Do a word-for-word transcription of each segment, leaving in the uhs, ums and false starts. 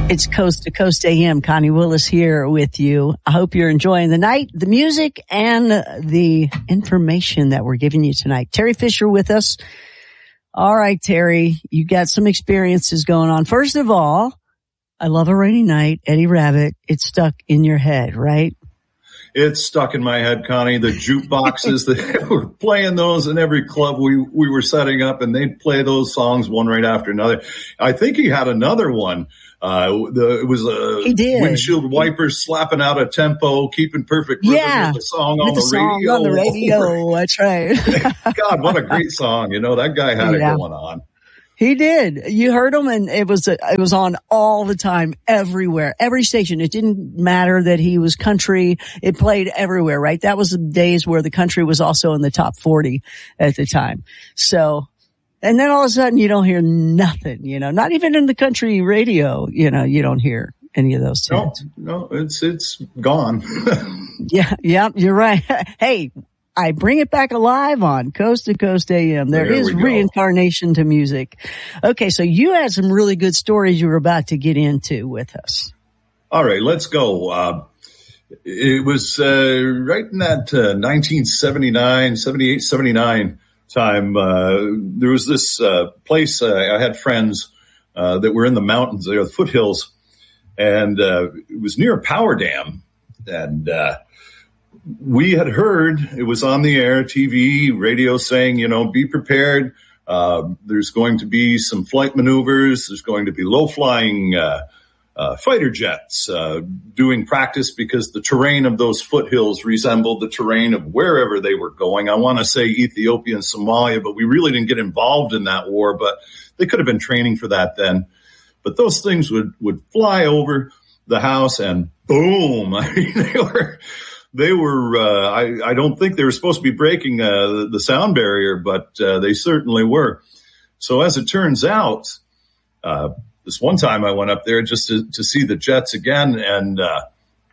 It's Coast to Coast A M. Connie Willis here with you. I hope you're enjoying the night, the music, and the information that we're giving you tonight. Terry Fisher with us. All right, Terry, you got some experiences going on. First of all, I Love a Rainy Night, Eddie Rabbitt. It's stuck in your head, right? It's stuck in my head, Connie. The jukeboxes that were playing those in every club we, we were setting up, and they'd play those songs one right after another. I think he had another one. Uh, the, it was a he did. windshield wiper slapping out a tempo, keeping perfect rhythm yeah. with the song with on the, the song radio. on the radio. That's right. God, what a great song. You know, that guy had yeah. it going on. He did. You heard him, and it was it was on all the time, everywhere, every station. It didn't matter that he was country; it played everywhere. Right? That was the days where the country was also in the top forty at the time. So, and then all of a sudden, you don't hear nothing. You know, not even in the country radio. You know, you don't hear any of those tunes. No, no, it's it's gone. yeah, yeah, you're right. Hey. I bring it back alive on Coast to Coast A M. There, there is reincarnation to music. Okay, so you had some really good stories you were about to get into with us. All right, let's go. Uh, it was uh, right in that uh, nineteen seventy-nine, seventy-eight, seventy-nine time. Uh, there was this uh, place. Uh, I had friends uh, that were in the mountains, there, the foothills, and uh, it was near a power dam. And uh we had heard, it was on the air, T V, radio saying, you know, be prepared. Uh, there's going to be some flight maneuvers. There's going to be low-flying uh, uh, fighter jets uh, doing practice because the terrain of those foothills resembled the terrain of wherever they were going. I want to say Ethiopia and Somalia, but we really didn't get involved in that war. But they could have been training for that then. But those things would, would fly over the house and boom. I mean, they were... They were, uh, I, I don't think they were supposed to be breaking uh, the, the sound barrier, but uh, they certainly were. So as it turns out, uh, this one time I went up there just to, to see the jets again, and uh,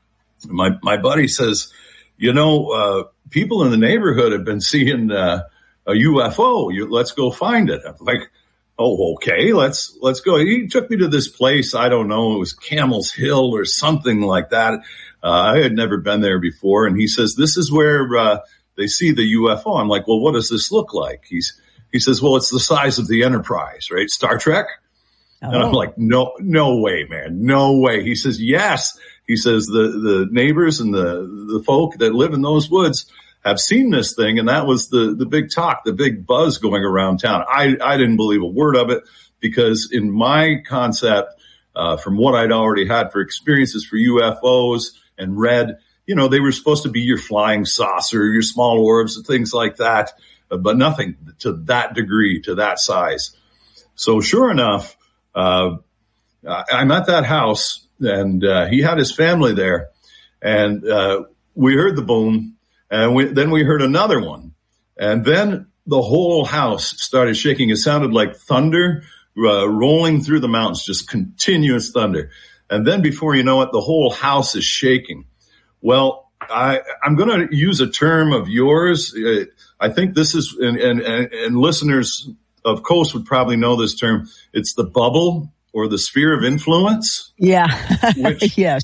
my my buddy says, you know, uh, people in the neighborhood have been seeing uh, a U F O. You, let's go find it. I'm like, oh, okay, let's let's go. He took me to this place. I don't know, it was Camel's Hill or something like that. Uh, I had never been there before. And he says, this is where, uh, they see the U F O. I'm like, well, what does this look like? He's, he says, well, it's the size of the Enterprise, right? Star Trek. Oh. And I'm like, no, no way, man. No way. He says, yes. He says the, the neighbors and the, the folk that live in those woods have seen this thing. And that was the, the big talk, the big buzz going around town. I, I didn't believe a word of it because in my concept, uh, from what I'd already had for experiences for U F Os, and read, you know, they were supposed to be your flying saucer, your small orbs and things like that, but nothing to that degree, to that size. So sure enough, uh, I'm at that house and, uh, he had his family there and, uh, we heard the boom and we, then we heard another one and then the whole house started shaking. It sounded like thunder, uh, rolling through the mountains, just continuous thunder. And then before you know it, the whole house is shaking. Well, I, I'm going to use a term of yours. Uh, I think this is, and, and, and listeners of Coast would probably know this term. It's the bubble or the sphere of influence. Yeah. Which, yes.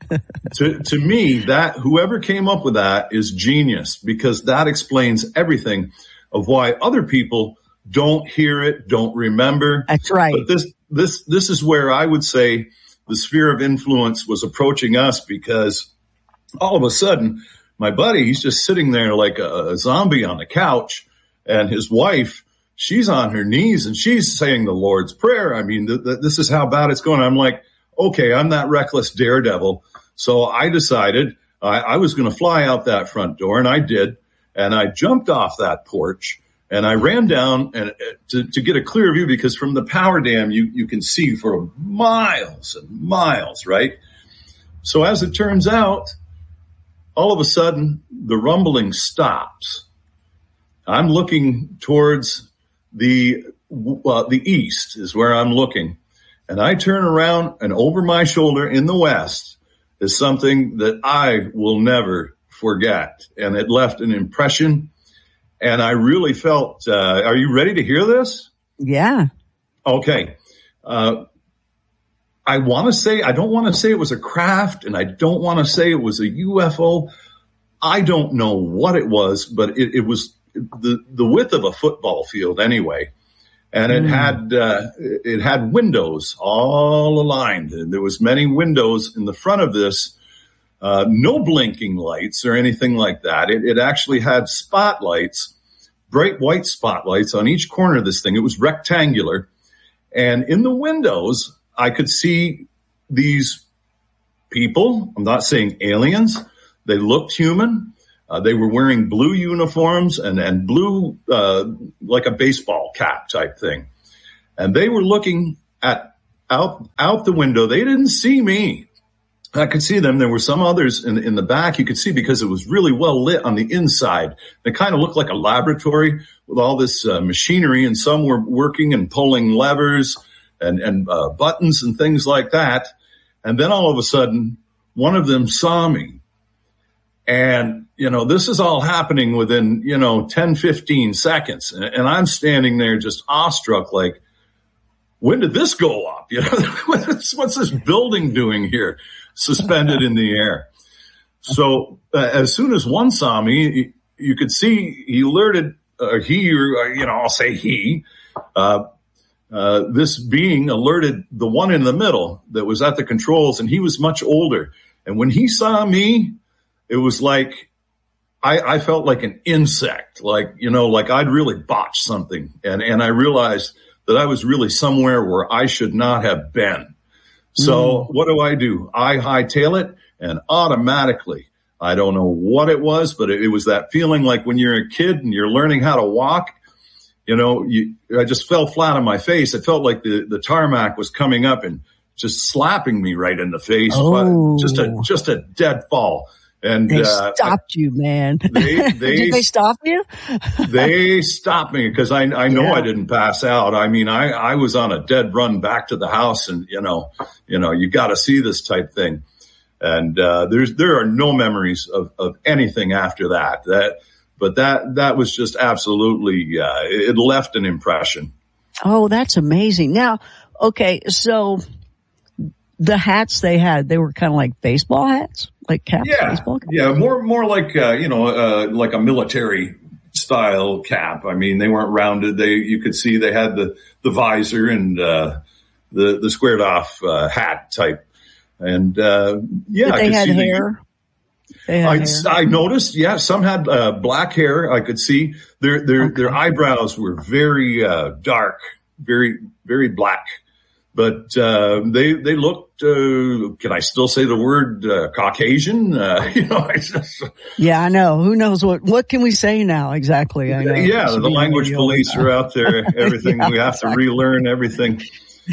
to, to me, that whoever came up with that is genius because that explains everything of why other people don't hear it, don't remember. That's right. But this, this, this is where I would say the sphere of influence was approaching us because all of a sudden, my buddy, he's just sitting there like a, a zombie on the couch and his wife, she's on her knees and she's saying the Lord's Prayer. I mean, th- th- this is how bad it's going. I'm like, okay, I'm that reckless daredevil. So I decided I, I was going to fly out that front door and I did. And I jumped off that porch. And I ran down and to, to get a clear view because from the power dam, you, you can see for miles and miles, right? So as it turns out, all of a sudden, the rumbling stops. I'm looking towards the, uh, the east is where I'm looking. And I turn around and over my shoulder in the west is something that I will never forget. And it left an impression. And I really felt, uh, are you ready to hear this? Yeah. Okay. Uh, I want to say, I don't want to say it was a craft, and I don't want to say it was a U F O. I don't know what it was, but it, it was the, the width of a football field anyway. And it mm. had, uh, it had windows all aligned. And there was many windows in the front of this, uh, no blinking lights or anything like that. It, it actually had spotlights, bright white spotlights on each corner of this thing. It was rectangular. And in the windows, I could see these people. I'm not saying aliens. They looked human. Uh, they were wearing blue uniforms and, and blue, uh, like a baseball cap type thing. And they were looking at out, out the window. They didn't see me. I could see them. There were some others in, in the back you could see because it was really well lit on the inside. It kind of looked like a laboratory with all this uh, machinery, and some were working and pulling levers and, and uh, buttons and things like that. And then all of a sudden, one of them saw me. And, you know, this is all happening within, you know, ten, fifteen seconds. And, and I'm standing there just awestruck, like, when did this go up? You know, what's, what's this building doing here, suspended in the air? So uh, as soon as one saw me, you could see he alerted, uh, he, or, you know, I'll say he, uh, uh, this being alerted the one in the middle that was at the controls, and he was much older. And when he saw me, it was like, I, I felt like an insect, like, you know, like I'd really botched something. And, and I realized that I was really somewhere where I should not have been. So mm. what do I do? I hightail it, and automatically, I don't know what it was, but it, it was that feeling like when you're a kid and you're learning how to walk, you know, you, I just fell flat on my face. It felt like the, the tarmac was coming up and just slapping me right in the face. Oh. Just a, just a dead fall. And they uh, stopped you, man. They, they, Did they stop you? They stopped me because I, I know yeah. I didn't pass out. I mean, I, I was on a dead run back to the house, and you know, you know, you got to see this type thing. And uh, there's there are no memories of, of anything after that. That, but that that was just absolutely uh, it left an impression. Oh, that's amazing. Now, okay, so the hats they had, they were kind of like baseball hats. Like caps, yeah, baseball caps? Yeah, more more like uh, you know, uh, like a military style cap. I mean, they weren't rounded. They you could see they had the the visor and uh, the the squared off uh, hat type. And uh, yeah, Did they I could had see hair. The, they had I, hair. I noticed. Yeah, some had uh, black hair. I could see their their okay. their eyebrows were very uh, dark, very very black. But uh, they they looked. Uh, can I still say the word uh, Caucasian? Uh, you know, I just, yeah, I know. Who knows what? What can we say now exactly? I know. Yeah, the language police are out there. Everything yeah, we have exactly. to relearn everything.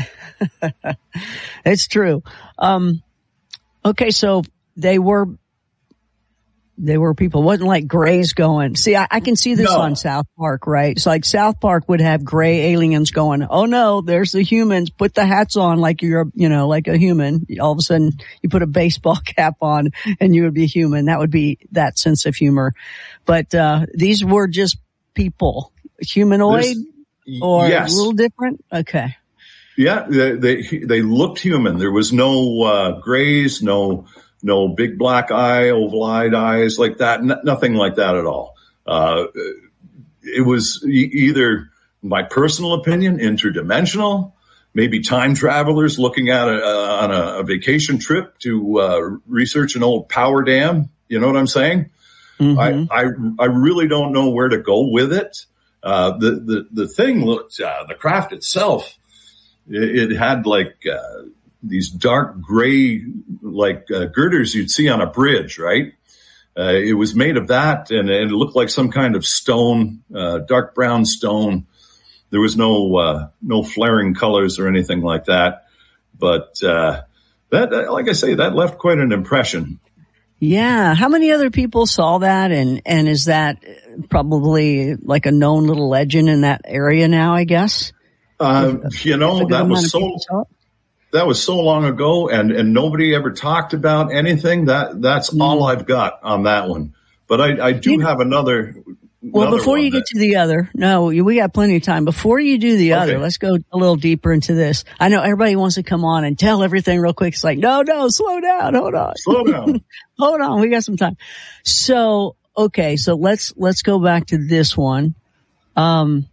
It's true. Um, okay, so they were. They were people. It wasn't like grays going. See, I, I can see this no. on South Park, right? It's like South Park would have gray aliens going, oh no, there's the humans. Put the hats on like you're, you know, like a human. All of a sudden you put a baseball cap on and you would be human. That would be that sense of humor. But, uh, these were just people, humanoid There's, or yes. a little different. Okay. Yeah. They, they, they looked human. There was no, uh, grays, no, No big black eye, oval-eyed eyes like that. N- nothing like that at all. Uh, it was e- either, my personal opinion, interdimensional, maybe time travelers looking at a, uh, on a, a vacation trip to uh, research an old power dam. You know what I'm saying? Mm-hmm. I, I I really don't know where to go with it. Uh, the the the thing looked, uh, the craft itself, it, it had like. Uh, these dark gray, like uh, girders you'd see on a bridge, right? Uh, it was made of that, and it looked like some kind of stone, uh, dark brown stone. There was no, uh, no flaring colors or anything like that. But, uh, that, like I say, that left quite an impression. Yeah. How many other people saw that? And, and is that probably like a known little legend in that area now, I guess? Uh, you know, that was so, that was so long ago, and, and nobody ever talked about anything. That, that's mm. all I've got on that one. But I, I do have another, Well, before you get to the other, no, we got plenty of time. Before you do the okay. other, let's go a little deeper into this. I know everybody wants to come on and tell everything real quick. It's like, no, no, slow down. Hold on. Slow down. Hold on. We got some time. So, okay. So let's, let's go back to this one. Um,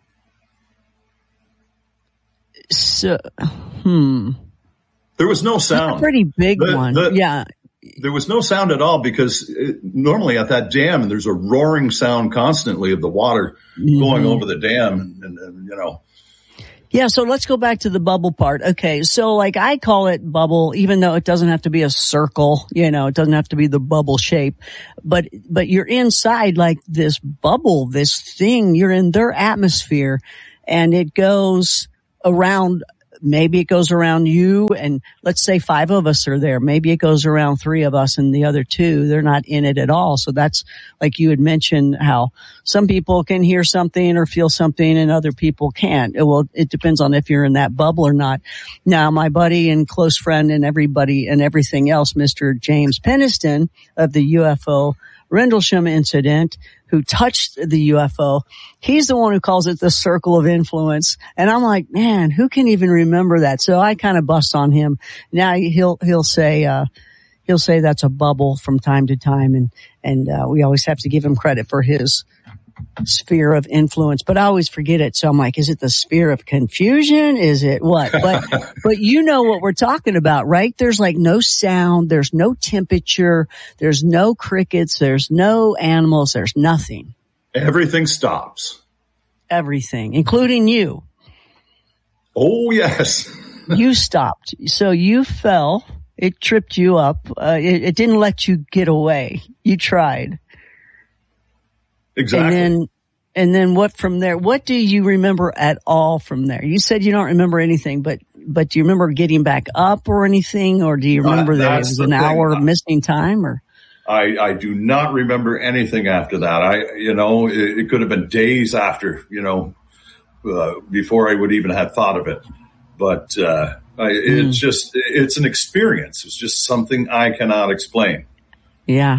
so, hmm. There was no sound. That's a pretty big the, one. The, yeah. There was no sound at all because it, normally at that dam, there's a roaring sound constantly of the water mm-hmm. going over the dam and, and, you know. Yeah. So let's go back to the bubble part. Okay. So like I call it bubble, even though it doesn't have to be a circle, you know, it doesn't have to be the bubble shape, but, but you're inside like this bubble, this thing, you're in their atmosphere and it goes around. Maybe it goes around you and let's say five of us are there. Maybe it goes around three of us and the other two, they're not in it at all. So that's like you had mentioned how some people can hear something or feel something and other people can't. Well, it depends on if you're in that bubble or not. Now, my buddy and close friend and everybody and everything else, Mister James Peniston of the U F O Rendlesham incident, who touched the U F O, he's the one who calls it the circle of influence. And I'm like, man, who can even remember that? So I kind of bust on him. Now he'll, he'll say, uh, he'll say that's a bubble from time to time. And, and, uh, we always have to give him credit for his sphere of influence, but I always forget it. So I'm like, is it the sphere of confusion? Is it what? But, but you know what we're talking about, right? There's like no sound. There's no temperature. There's no crickets. There's no animals. There's nothing. Everything stops. Everything, including you. Oh, yes. You stopped. So you fell. It tripped you up. Uh, it, it didn't let you get away. You tried. Exactly. And then, and then what from there? What do you remember at all from there? You said you don't remember anything, but, but do you remember getting back up or anything? Or do you remember uh, that it was an hour of missing time or? I, I do not remember anything after that. I, you know, it, it could have been days after, you know, uh, before I would even have thought of it. But, uh, I, mm. it's just, it's an experience. It's just something I cannot explain. Yeah.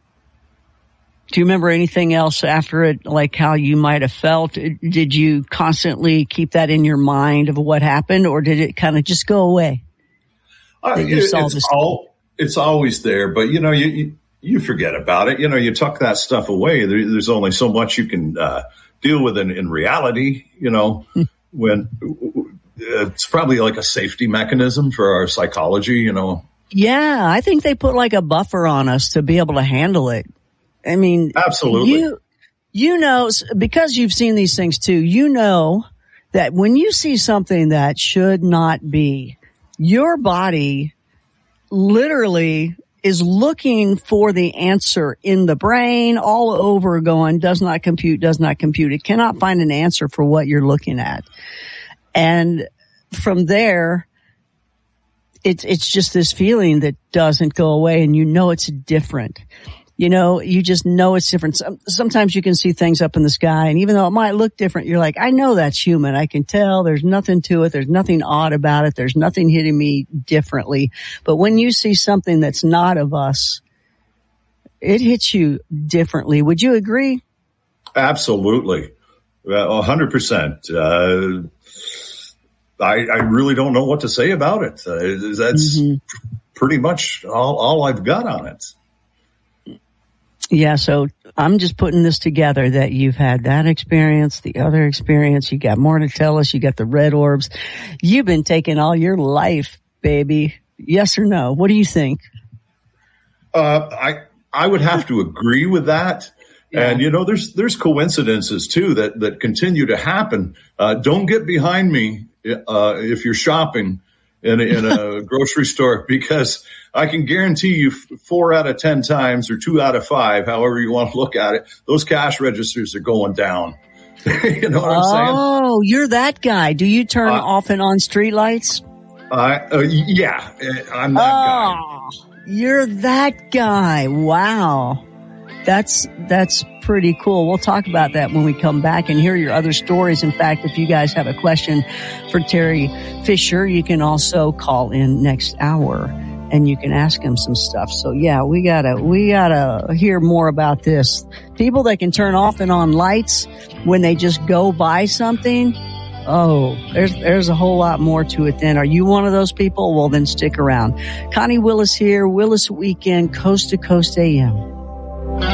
Do you remember anything else after it, like how you might have felt? Did you constantly keep that in your mind of what happened, or did it kind of just go away? Uh, it, it's, all, it's always there, but you know, you, you, you forget about it. You know, you tuck that stuff away. There, there's only so much you can uh, deal with in, in reality, you know, when it's probably like a safety mechanism for our psychology, you know. Yeah, I think they put like a buffer on us to be able to handle it. I mean, absolutely. You, you know, because you've seen these things too, you know that when you see something that should not be, your body literally is looking for the answer in the brain all over going, does not compute, does not compute. It cannot find an answer for what you're looking at. And from there, it's, it's just this feeling that doesn't go away and you know it's different. You know, you just know it's different. Sometimes you can see things up in the sky, and even though it might look different, you're like, I know that's human. I can tell there's nothing to it. There's nothing odd about it. There's nothing hitting me differently. But when you see something that's not of us, it hits you differently. Would you agree? Absolutely. A hundred percent. Uh, I, I really don't know what to say about it. Uh, that's mm-hmm. pretty much all, all I've got on it. Yeah, so I'm just putting this together that you've had that experience, the other experience, you got more to tell us, you got the red orbs. You've been taking all your life, baby. Yes or no? What do you think? Uh, I, I would have to agree with that. Yeah. And, you know, there's, there's coincidences too that, that continue to happen. Uh, don't get behind me, uh, if you're shopping in a, in a grocery store, because I can guarantee you four out of ten times or two out of five, however you want to look at it, those cash registers are going down. You know what I'm saying? Oh, you're that guy. Do you turn uh, off and on street lights? Uh, uh, yeah, I'm that oh, guy. You're that guy. Wow. That's, that's pretty cool. We'll talk about that when we come back and hear your other stories. In fact, if you guys have a question for Terry Fisher, you can also call in next hour and you can ask him some stuff. So yeah, we gotta, we gotta hear more about this. People that can turn off and on lights when they just go buy something. Oh, there's, there's a whole lot more to it then. Are you one of those people? Well, then stick around. Connie Willis here, Willis Weekend, Coast to Coast A M.